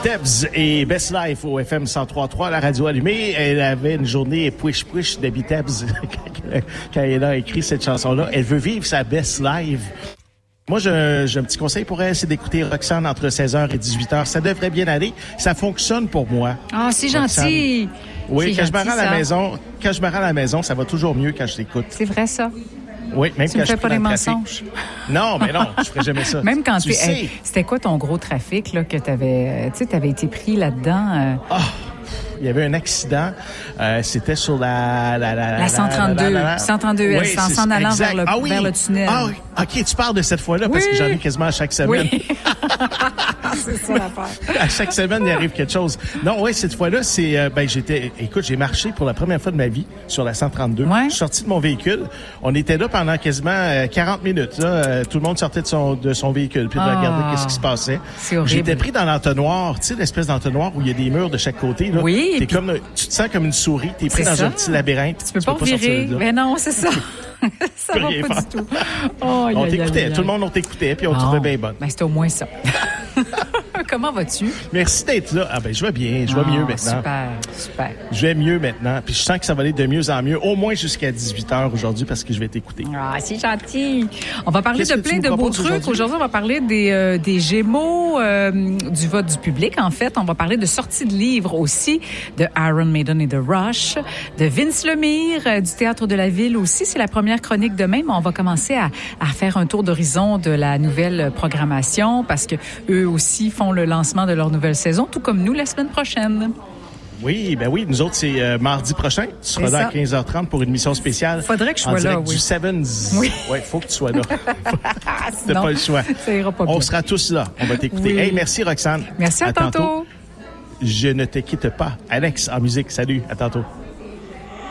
Tebs et Best Life au FM 103.3, la radio allumée. Elle avait une journée push d'Abby Tebs quand elle a écrit cette chanson-là. Elle veut vivre sa Best Life. Moi, j'ai un petit conseil pour elle, c'est d'écouter Roxane entre 16h et 18h. Ça devrait bien aller. Ça fonctionne pour moi. Ah, c'est gentil. Oui, quand je me rends à la maison, ça va toujours mieux quand je t'écoute. C'est vrai, ça. Oui, même tu quand me fais je pas des mensonges. Non, mais non, je ferais jamais ça. Même quand sais. C'était quoi ton gros trafic, là, que t'avais été pris là-dedans? Il y avait un accident. C'était sur la 132. 132 oui, S, en s'en allant vers le tunnel. Ah oui. OK, tu parles de cette fois-là parce que j'en ai quasiment à chaque semaine. Oui. C'est ça l'affaire. À chaque semaine, il arrive quelque chose. Non, oui, cette fois-là, c'est... j'ai marché pour la première fois de ma vie sur la 132. Ouais. Je suis sorti de mon véhicule. On était là pendant quasiment 40 minutes. Là. Tout le monde sortait de son véhicule puis de regarder qu'est-ce qui se passait. C'est horrible. J'étais pris dans l'entonnoir, tu sais, l'espèce d'entonnoir où il y a des murs de chaque côté. Là. Oui. Tu te sens comme une souris. T'es pris dans un petit labyrinthe. Tu peux pas revirer. Mais non, c'est ça. Ça va pas du tout. On t'écoutait. Tout le monde, on t'écoutait puis on te trouvait bien bonne. Ben, c'était au moins ça. Comment vas-tu? Merci d'être là. Ah ben, je vais bien. Je vais mieux maintenant. Super. Je vais mieux maintenant. Puis je sens que ça va aller de mieux en mieux, au moins jusqu'à 18h aujourd'hui parce que je vais t'écouter. Ah, c'est gentil. On va parler de plein de beaux trucs. Aujourd'hui, on va parler des Gémeaux, du vote du public, en fait. On va parler de sorties de livres aussi, de Iron Maiden et de Rush, de Vince Lemire, du Théâtre de la Ville aussi. C'est la première chronique demain, mais on va commencer à faire un tour d'horizon de la nouvelle programmation parce que eux aussi font le lancement de leur nouvelle saison, tout comme nous la semaine prochaine. Oui, nous autres, c'est mardi prochain. Tu seras là à 15h30 pour une émission spéciale. Faudrait que je sois là, oui. Du Sevens. Oui. Oui, faut que tu sois là. T'as pas le choix. Ça ira pas bien. On sera tous là. On va t'écouter. Oui. Hey, merci Roxane. Merci, à tantôt. Je ne te quitte pas. Alex, en musique. Salut, à tantôt.